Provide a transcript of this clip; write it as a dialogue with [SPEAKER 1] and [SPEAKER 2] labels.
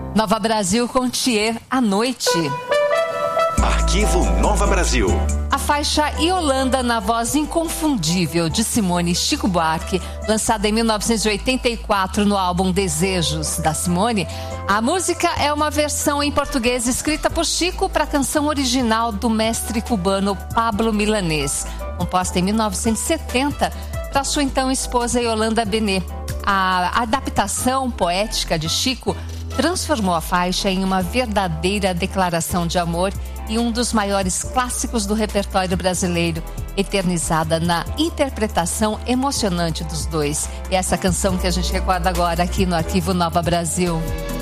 [SPEAKER 1] Nova Brasil com Thier à noite.
[SPEAKER 2] Arquivo Nova Brasil.
[SPEAKER 1] A faixa Yolanda, na voz inconfundível de Simone e Chico Buarque, lançada em 1984 no álbum Desejos, da Simone, a música é uma versão em português escrita por Chico para a canção original do mestre cubano Pablo Milanés, composta em 1970 para sua então esposa Yolanda Benet. A adaptação poética de Chico transformou a faixa em uma verdadeira declaração de amor e um dos maiores clássicos do repertório brasileiro, eternizada na interpretação emocionante dos dois. E essa canção que a gente recorda agora aqui no Arquivo Nova Brasil.